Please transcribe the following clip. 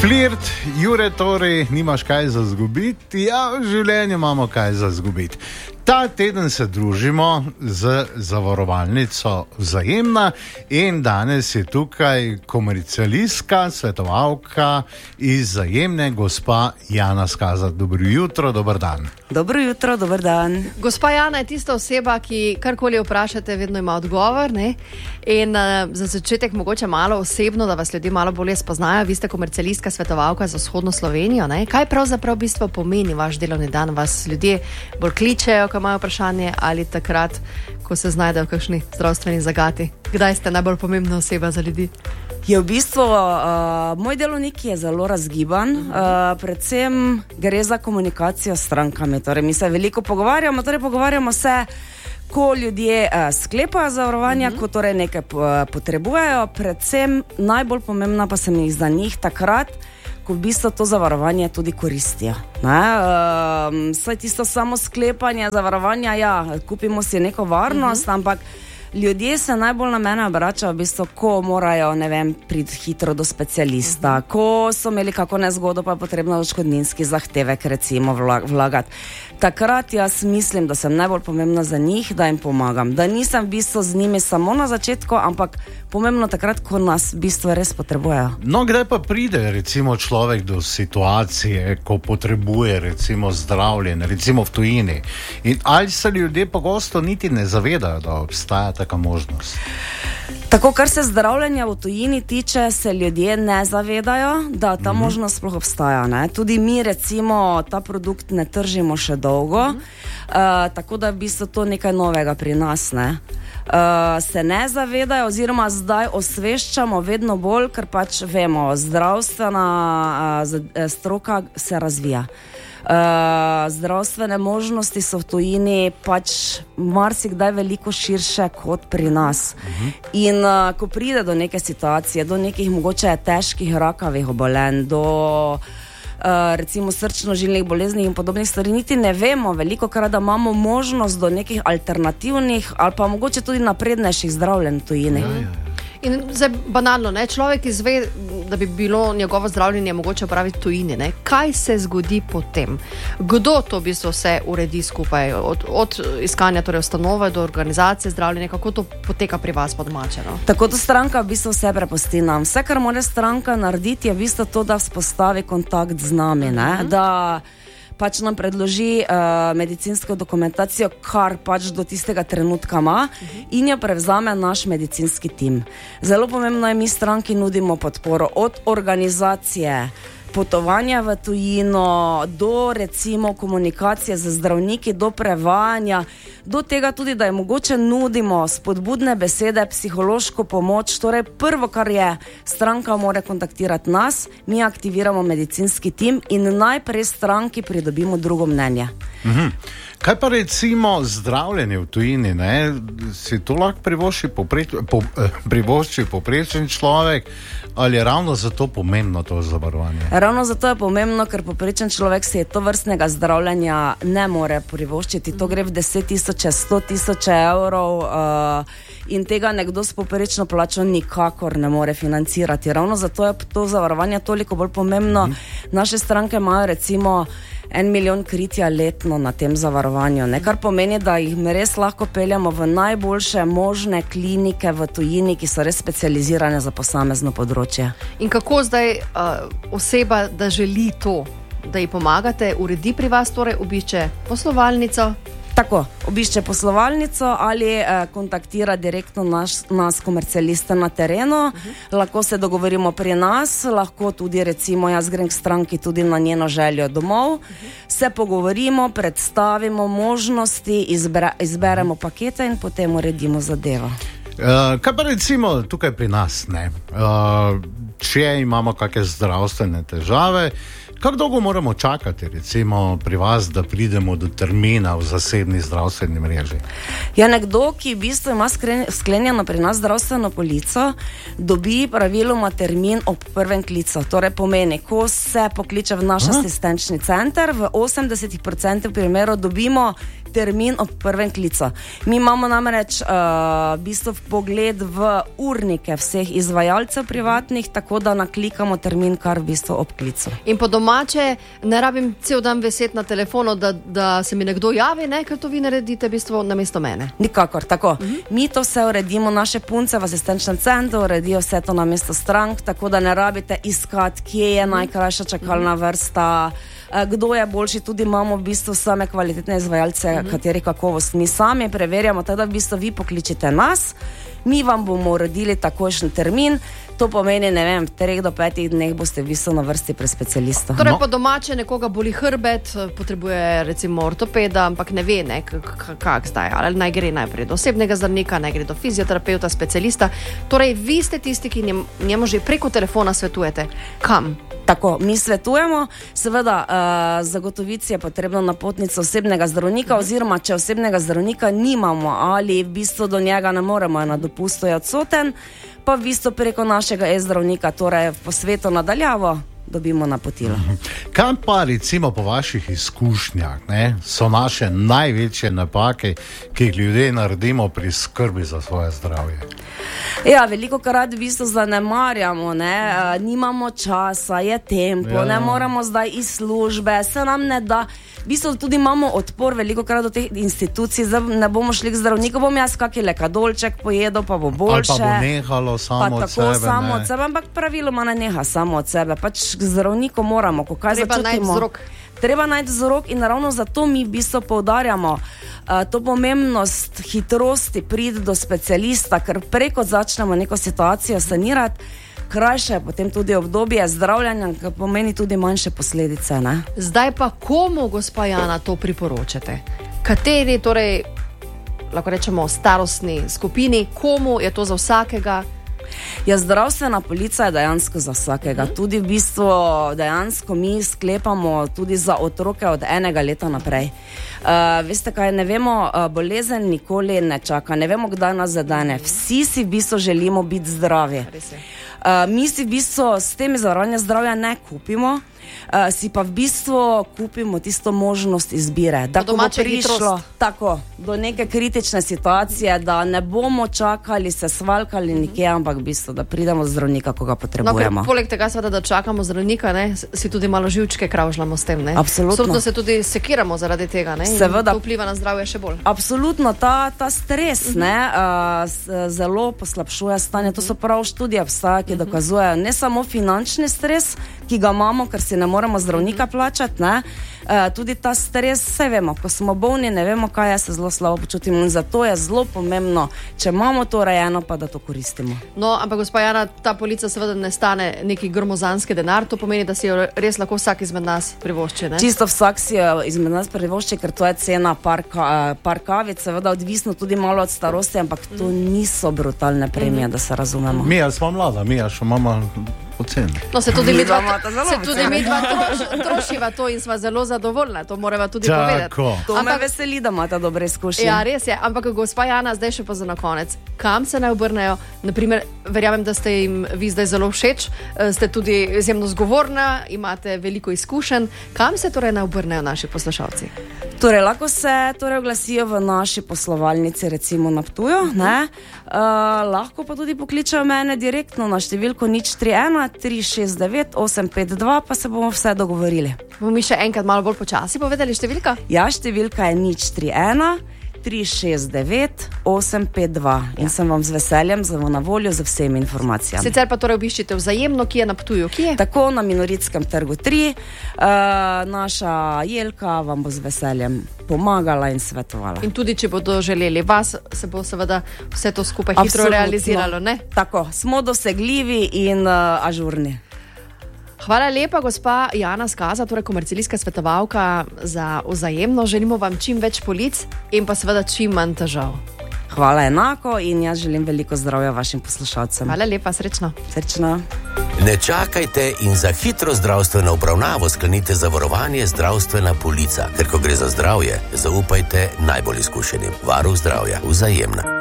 Flirt, Jure, torej nimaš kaj za zgubiti, ja, v življenju imamo kaj za zgubiti. Ta teden se družimo z zavarovalnico Vzajemna in danes je tukaj komercialistka, svetovalka iz Vzajemne, gospa Jana Skaza. Dobro jutro, dober dan. Dobro jutro, dober dan. Gospa Jana je tista oseba, ki karkoli vprašate, vedno ima odgovor, ne? In za začetek mogoče malo osebno, da vas ljudje malo bolje spoznajo. Vi ste komercialistka, svetovalka za vzhodno Slovenijo, ne? Kaj pravzaprav v bistvu pomeni vaš delovni dan? Vas ljudje bolj kličejo, ko imajo vprašanje, ali takrat, ko se znajdejo v kakšni zdravstveni zagati? Kdaj ste najbolj pomembna oseba za ljudi? Je v bistvu, moj delovnik je zelo razgiban, predvsem gre za komunikacijo s strankami. Torej, mi se veliko pogovarjamo se, ko ljudje sklepajo zavarovanja, ko torej nekaj potrebujejo, predvsem najbolj pomembna pa se mi za njih takrat, ko v bistvu to zavarovanje tudi koristijo. Saj tisto samo sklepanje zavarovanja, ja, kupimo si neko varnost, ampak ljudje se najbolj na mene obračajo v bistvu, ko morajo, ne vem, priti hitro do specialista, ko so imeli kako nezgodo, pa je potrebno odškodninski zahtevek recimo vlagati. Takrat jaz mislim, da sem najbolj pomembna za njih, da jim pomagam. Da nisem v bistvu z njimi samo na začetku, ampak pomembno takrat, ko nas v bistvu res potrebujejo. No, kdaj pa pride recimo človek do situacije, ko potrebuje recimo zdravljenje, recimo v tujini? In ali se ljudje pogosto niti ne zavedajo, da obstaja taka možnost? Tako, kar se zdravljenja v tujini tiče, se ljudje ne zavedajo, da ta možnost sploh obstaja, ne? Tudi mi recimo ta produkt ne tržimo še dolgo, tako da v bistvu to nekaj novega pri nas, ne? Se ne zavedajo oziroma zdaj osveščamo vedno bolj, ker pač vemo, zdravstvena stroka se razvija. Zdravstvene možnosti so v tujini pač marsikdaj veliko širše kot pri nas. In ko pride do neke situacije, do nekih mogoče težkih rakavih obolenj, do recimo srčno-žilnih bolezni in podobnih stvari, niti ne vemo velikokrat, da imamo možnost do nekih alternativnih ali pa mogoče tudi naprednejših zdravljenj v tujini. In zdaj banalno, ne? Človek izve, da bi bilo njegovo zdravljenje mogoče opraviti v tujini, ne? Kaj se zgodi potem? Kdo to v bistvu vse uredi skupaj? Od iskanja torej ustanove do organizacije zdravljenja, kako to poteka pri vas po domače, no? Tako da stranka v bistvu vse prepusti nam. Vse, kar mora stranka narediti, je v bistvu to, da vzpostavi kontakt z nami, ne? Da pač nam predloži medicinsko dokumentacijo, kar pač do tistega trenutka ima, in jo prevzame naš medicinski tim. Zelo pomembno je, mi stranki nudimo podporo od organizacije potovanja v tujino, do recimo komunikacije z zdravniki, do prevajanja, do tega tudi, da je mogoče nudimo spodbudne besede, psihološko pomoč. Torej prvo, kar je, stranka mora kontaktirati nas, mi aktiviramo medicinski tim in najprej stranki pridobimo drugo mnenje. Kaj pa recimo zdravljenje v tujini, ne? Si to lahko privošči povprečen človek, ali je ravno zato pomembno to zavarovanje? Ravno zato je pomembno, ker povprečen človek si to vrstnega zdravljenja ne more privoščiti. To gre v 10 tisoče, 100 tisoče evrov in tega nekdo s povprečno plačo nikakor ne more financirati. Ravno zato je to zavarovanje toliko bolj pomembno. Naše stranke imajo recimo 1 milijon kritja letno na tem zavarovanju, ne? Kar pomeni, da jih res lahko peljamo v najboljše možne klinike v tujini, ki so res specializirane za posamezno področje. In kako zdaj oseba, da želi to, da ji pomagate, uredi pri vas, torej obišče poslovalnico? Tako, obišče poslovalnico ali kontaktira direktno nas komercialiste na terenu. Lahko se dogovorimo pri nas, lahko tudi recimo jaz grem k stranki tudi na njeno željo domov, se pogovorimo, predstavimo možnosti, izberemo pakete in potem uredimo zadevo. Kaj pa recimo tukaj pri nas, ne? Če imamo kakšne zdravstvene težave, kako dolgo moramo čakati recimo pri vas, da pridemo do termina v zasebni zdravstveni mreži? Ja, nekdo, ki v bistvu ima sklenjeno pri nas zdravstveno polico, dobi praviloma termin ob prvem klicu. Torej pomeni, ko se pokliče v naš asistenčni center, v 80% primerov dobimo termin ob prvem klicu. Mi imamo namreč v bistvu pogled v urnike vseh izvajalcev privatnih, tako da naklikamo termin kar v bistvu ob klicu. In po domače ne rabim cel dan veseti na telefonu, da se mi nekdo javi, ne, ker to vi naredite v bistvu namesto mene. Nikakor, tako. Mi to vse uredimo, naše punce v asistenčnem centru uredijo vse to namesto strank, tako da ne rabite iskati, kje je najkrajša čakalna vrsta, kdo je boljši, tudi imamo v bistvu same kvalitetne izvajalce, katerih kakovost mi sami preverjamo, tako da v bistvu vi pokličite nas, mi vam bomo uredili takojšen termin, to pomeni, ne vem, 3 do 5 dneh boste v bistvu na vrsti pri specialistu. Torej po domače nekoga boli hrbet, potrebuje recimo ortopeda, ampak ne ve, ne, kak zdaj, ali naj gre najprej do osebnega zdravnika, naj gre do fizioterapeuta, specialista. Torej vi ste tisti, ki njemu že preko telefona svetujete. Kam? Tako, mi svetujemo, seveda zagotoviti je potrebno napotnico osebnega zdravnika, oziroma če osebnega zdravnika nimamo ali v bistvu do njega ne moremo, je na dopustu, je odsoten, pa v bistvu preko našega e-zdravnika, torej po svetu nadaljavo, dobimo napotilo. Kam pa recimo po vaših izkušnjah so naše največje napake, ki jih ljudje naredimo pri skrbi za svoje zdravje? Ja, veliko krat v bistvu zanemarjamo, nimamo časa, je tempo, ne moramo zdaj iz službe, se nam ne da. V bistvu tudi imamo odpor veliko krat do teh institucij, zdaj ne bomo šli k zdravniku, bom jaz kakšen lekadolček pojedel, pa bo boljše. Ali pa bo nehalo samo od sebe. Pa tako samo od sebe, ampak praviloma ne neha samo od sebe. Pač k zdravniku moramo, ko kaj začutimo. Treba najti vzrok in ravno zato mi v bistvu poudarjamo to pomembnost hitrosti priti do specialista, ker preko začnemo neko situacijo sanirati, krajše je potem tudi obdobje zdravljenja, ki pomeni tudi manjše posledice. Ne? Zdaj pa komu, gospa Jana, to priporočate? Kateri, torej, lahko rečemo, starostni skupini, komu je to za vsakega? Ja, zdravstvena polica je dejansko za vsakega. Tudi v bistvu dejansko mi sklepamo tudi za otroke od 1 leta naprej. Veste kaj, ne vemo, bolezen nikoli ne čaka, ne vemo, kdaj nas zadane. Vsi si v bistvu želimo biti zdravi. Mi si v bistvu s tem zavarovanja zdravja ne kupimo, si pa v bistvu kupimo tisto možnost izbire, da ko bo prišlo tako, do neke kritične situacije, da ne bomo čakali, se svalkali nikje, ampak v bistvu, da pridemo zdravnika, ko ga potrebujemo. No, poleg tega seveda, da čakamo zdravnika, ne, si tudi malo živčke kravžljamo s tem. Ne? Absolutno. Se tudi sekiramo zaradi tega, ne? Seveda. In to vpliva na zdravje še bolj. Absolutno, ta stres zelo poslabšuje stanje. To so prav študije obstaja, ki dokazujejo ne samo finančni stres, ki ga imamo, ker si ne moremo zdravnika plačati, tudi ta stres, vse vemo, ko smo bolni, ne vemo, kaj je, se zelo slabo počutimo in zato je zelo pomembno, če imamo to urejeno, pa da to koristimo. No, ampak gospa Jana, ta polica seveda ne stane neki gromozanski denar, to pomeni, da si jo res lahko vsak izmed nas privošči, ne? Čisto vsak si jo izmed nas privošči, ker to je cena par kavic, seveda odvisno tudi malo od starosti, ampak to niso brutalne premije, da se razumemo. Mi smo mlada, mi še imamo ocen. No, se tudi mi dva trošiva to in sva zelo zadovoljna, to morava tudi povedati. To me veseli, da imata dobre izkušnje. Ja, res je, ampak gospa Jana, zdaj še pa za na konec. Kam se naj obrnejo? Naprimer, verjamem, da ste jim vi zdaj zelo všeč, ste tudi izjemno zgovorna, imate veliko izkušenj. Kam se torej naj obrnejo naši poslušalci? Torej, lahko se oglasijo v naši poslovalnici, recimo na Ptuju, lahko pa tudi pokličajo mene direktno na številko 031 369 852, pa se bomo vse dogovorili. Bomo mi še enkrat malo bolj počasi povedali številka? Ja, številka je 031 369 852 in sem vam z veseljem na voljo za vsemi informacijami. Sicer pa torej obiščite Vzajemno, ki je na Ptuju, kje? Tako, na Minoritskem trgu 3. Naša Jelka vam bo z veseljem pomagala in svetovala. In tudi, če bodo želeli vas, se bo seveda vse to skupaj hitro realiziralo, ne? Tako, smo dosegljivi in ažurni. Hvala lepa, gospa Jana Skaza, torej komercialista svetovalka za Vzajemno. Želimo vam čim več polic in pa seveda čim manj težav. Hvala enako in jaz želim veliko zdravja vašim poslušalcem. Hvala lepa, srečno. Srečno. Ne čakajte in za hitro zdravstveno obravnavo sklenite zavarovanje Zdravstvena polica, ker ko gre za zdravje, zaupajte najbolj izkušenim. Varuh zdravja, Vzajemna.